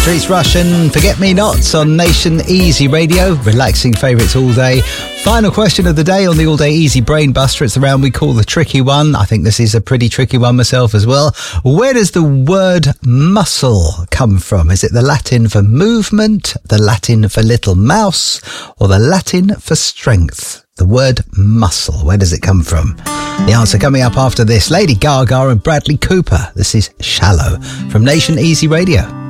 Streets Russian, Forget Me Nots on Nation Easy Radio. Relaxing favourites all day. Final question of the day on the All Day Easy Brain Buster. It's the round we call the tricky one. I think this is a pretty tricky one myself as well. Where does the word muscle come from? Is it the Latin for movement, the Latin for little mouse, or the Latin for strength? The word muscle, where does it come from? The answer coming up after this. Lady Gaga and Bradley Cooper. This is Shallow from Nation Easy Radio.